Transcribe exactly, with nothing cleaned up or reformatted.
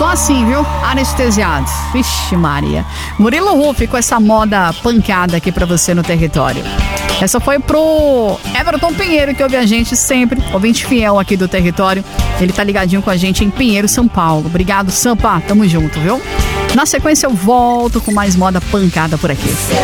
só assim, viu? Anestesiado. Vixe Maria. Murilo Ruff com essa moda pancada aqui pra você no território. Essa foi pro Everton Pinheiro, que ouve a gente sempre, ouvinte fiel aqui do território. Ele tá ligadinho com a gente em Pinheiro, São Paulo. Obrigado, Sampa. Tamo junto, viu? Na sequência eu volto com mais moda pancada por aqui.